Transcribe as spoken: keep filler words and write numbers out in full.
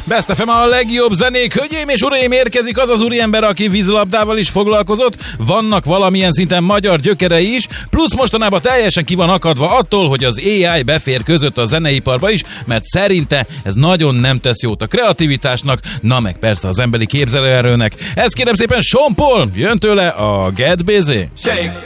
Best ef em a legjobb zenék. Hölgyeim és uraim, érkezik az az úriember, aki vízilabdával is foglalkozott. Vannak valamilyen szinten magyar gyökerei is, plusz mostanában teljesen ki van akadva attól, hogy az á i befér között a zeneiparba is, mert szerinte ez nagyon nem tesz jót a kreativitásnak, na meg persze az emberi képzelőerőnek. Ez kérem szépen Sean Paul, jön tőle a Get Busy. Shake.